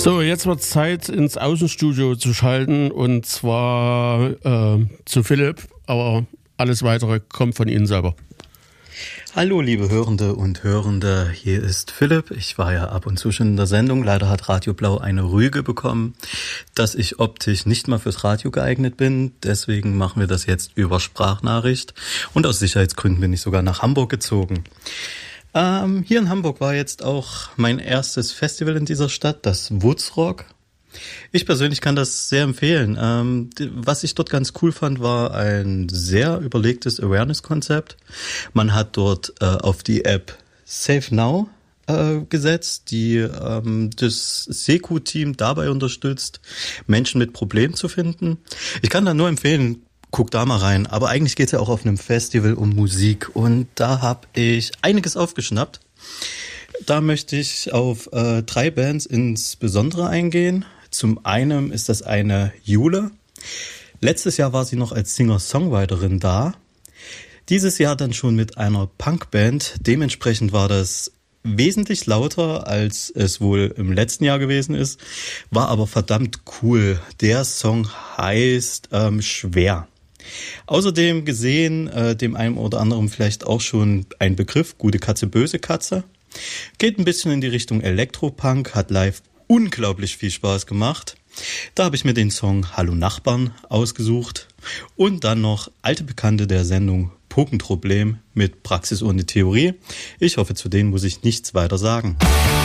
So, jetzt wird es Zeit, ins Außenstudio zu schalten und zwar zu Philipp, aber alles Weitere kommt von Ihnen selber. Hallo liebe Hörende und Hörende, hier ist Philipp. Ich war ja ab und zu schon in der Sendung. Leider hat Radio Blau eine Rüge bekommen, dass ich optisch nicht mal fürs Radio geeignet bin. Deswegen machen wir das jetzt über Sprachnachricht. Und aus Sicherheitsgründen bin ich sogar nach Hamburg gezogen. Hier in Hamburg war jetzt auch mein erstes Festival in dieser Stadt, das Woodsrock. Ich persönlich kann das sehr empfehlen. Was ich dort ganz cool fand, war ein sehr überlegtes Awareness-Konzept. Man hat dort auf die App Save Now gesetzt, die das Seku-Team dabei unterstützt, Menschen mit Problemen zu finden. Ich kann da nur empfehlen, guck da mal rein. Aber eigentlich geht's ja auch auf einem Festival um Musik und da habe ich einiges aufgeschnappt. Da möchte ich auf 3 Bands insbesondere eingehen. Zum einen ist das eine Jule. Letztes Jahr war sie noch als Singer-Songwriterin da. Dieses Jahr dann schon mit einer Punkband. Dementsprechend war das wesentlich lauter, als es wohl im letzten Jahr gewesen ist. War aber verdammt cool. Der Song heißt Schwer. Außerdem gesehen, dem einen oder anderen vielleicht auch schon ein Begriff, Gute Katze, böse Katze. Geht ein bisschen in die Richtung Elektropunk, hat live unglaublich viel Spaß gemacht. Da habe ich mir den Song Hallo Nachbarn ausgesucht und dann noch alte Bekannte der Sendung Pokenproblem mit Praxis ohne Theorie. Ich hoffe, zu denen muss ich nichts weiter sagen.